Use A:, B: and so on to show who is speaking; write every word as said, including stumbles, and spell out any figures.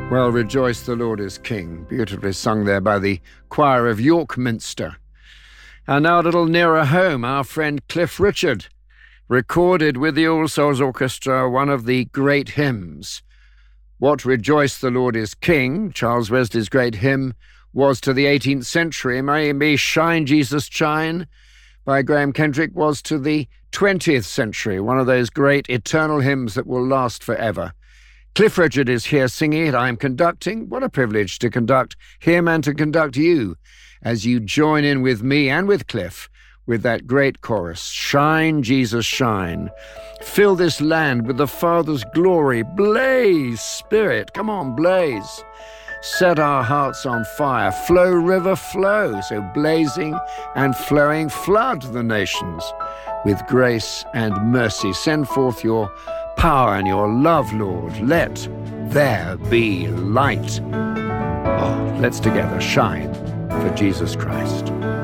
A: Well, Rejoice the Lord is King, beautifully sung there by the choir of York Minster. And now a little nearer home, our friend Cliff Richard recorded with the All Souls Orchestra one of the great hymns. What Rejoice the Lord is King, Charles Wesley's great hymn, was to the eighteenth century. May Me Shine, Jesus Shine, by Graham Kendrick, was to the twentieth century, one of those great eternal hymns that will last forever. Cliff Richard is here singing it. I'm conducting. What a privilege to conduct him and to conduct you as you join in with me and with Cliff with that great chorus. Shine, Jesus, shine. Fill this land with the Father's glory. Blaze, Spirit. Come on, blaze. Set our hearts on fire. Flow, river, flow. So blazing and flowing, flood the nations with grace and mercy. Send forth your power and your love, Lord. Let there be light. Oh, let's together shine for Jesus Christ.